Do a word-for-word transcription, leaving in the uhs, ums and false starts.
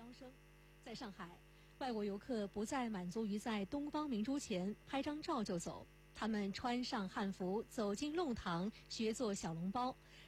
飙升。在上海，外国游客不再满足于在东方明珠前拍张照就走，他们穿上汉服走进弄堂，学做小笼包，